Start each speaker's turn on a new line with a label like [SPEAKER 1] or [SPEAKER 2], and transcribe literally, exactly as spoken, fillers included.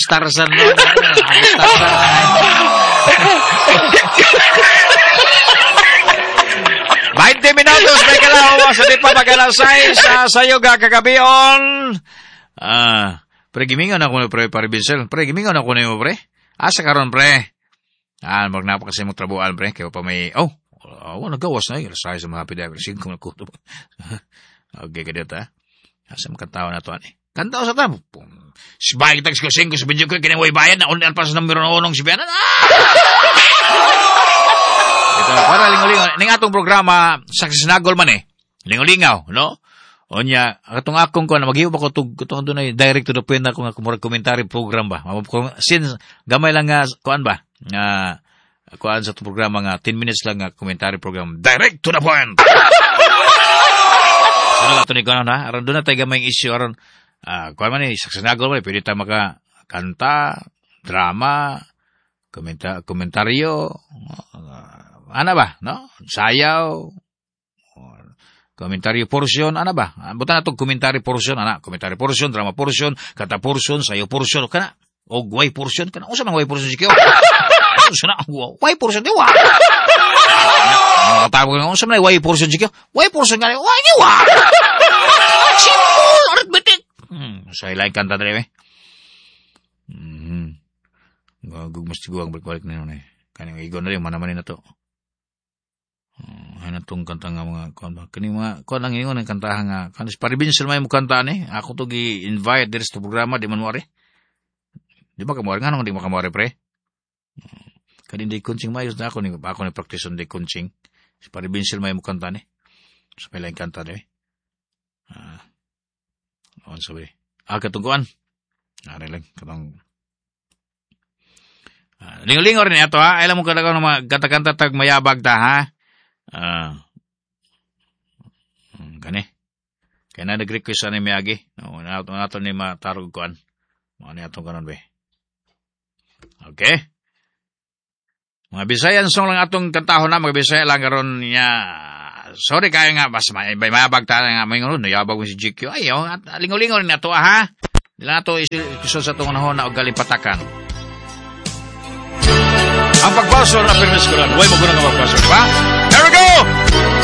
[SPEAKER 1] Agos Tarzan mo. Agos Tarzan. twenty minutos may kalawa sa di pa magalasay sa sayog kagabion. Ah, pre gimingon ako na pre Paribinsel. Pre gimingon ako na mo pre. Asa karon pre? Ah, magnapa kasi mo trabuhan pre kay pa may oh, oh nagawas na yung sa mga happy diver sig kung nakuto. Okay ka dito ha. Asa mo kantaw na to ani. Kantaw sa tamo. Sibay tag ko sing ko sa video ko kinaway bayad na on pas numero unong si Bianan. Ito, para lingulingaw. Ning atong programa, success nagol man eh. Lingulingaw, no? Onya, atong akong ko na mag-iwa ko tug tug doon ay direct to the point ako nga kumurag commentary program ba. Since gamay lang nga kuan ba? Nga kuan sa programa nga ten minutes lang nga commentary program. Direct to the point. Ano lang to ni kuan na? Aron doon na tayo gamay issue aron ah kuan man ni success nagol man pwede ta maka kanta, drama, komenta komentaryo, uh, ano ba, no? Sayaw, komentaryo portion, ano ba? Buta na itong komentaryo portion, ana, komentaryo portion, drama portion, kata portion, sayo portion, kana, o way portion, kana, o saan ang way portion si Kyo? O saan ang way portion, di wa? Tawag ko, o saan ang way portion si Kyo? Way portion, kana, way di wa? Simple, arithmetic. Hmm, sa ilay kanta na rin, eh. Hmm, gagug mas tiguang balik-balik na yun, eh. Kanyang igon na rin, manamanin na to. Uh, ay natong kanta nga mga kuan ba kani mga kuan lang ingon ang kantahan nga kanis Paribinsel may mo kanta ni ako to gi-invite diri sa programa di man mo ari di ba ka mo nga nang di mo ka mo ari pre uh, kani di kunching mayos na ako ni ako ni practice on di kunching si Paribinsel may mo kanta ni sa may lain kanta ni ah uh, on sabi ah katungkuan ari lang katong uh, lingo-lingo rin ito ha alam mo kada ka mga kanta-kanta tag mayabag ta ha. Ah, uh, kani. Kaya na nag-request sa ni Miyagi. No, nato nato ni matarog kuan. Mo ni atong kanon be. Okay. Mga Bisayan song lang atong kantahon na mga Bisaya lang karon niya. Sorry kaya nga mas may may mabag ta nga may ngono yabag mo si G Q. Ayo, lingo-lingo ni nato ha. Dila nato iso sa tong nahon na og galipatakan. Ang pagbasol na permis ko lang. Huwag mo ko na magpasol, ba? There we go!